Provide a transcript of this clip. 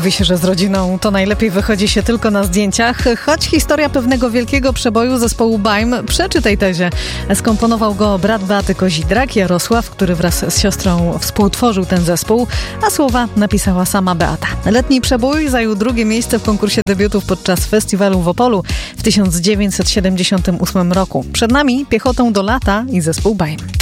Mówi się, że z rodziną to najlepiej wychodzi się tylko na zdjęciach, choć historia pewnego wielkiego przeboju zespołu Baim przeczy tej tezie. Skomponował go brat Beaty Kozidrak, Jarosław, który wraz z siostrą współtworzył ten zespół, a słowa napisała sama Beata. Letni przebój zajął drugie miejsce w konkursie debiutów podczas festiwalu w Opolu w 1978 roku. Przed nami Piechotą do lata i zespół Baim.